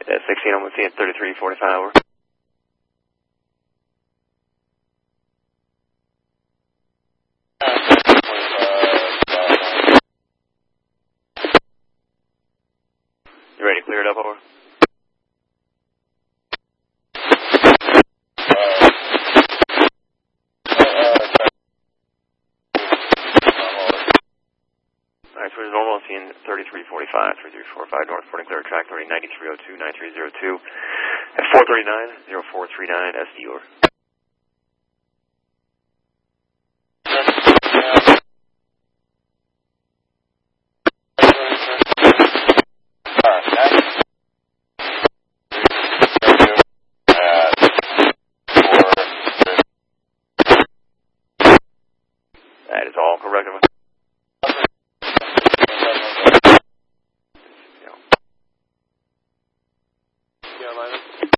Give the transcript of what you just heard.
16, I'm seeing 3345 over. You ready to clear it up over? Alright, so it's normal, seeing 3345, 3345 north, reporting clear track 309302, 9302, at 439, 0439, SD over. That is all correct. Yeah.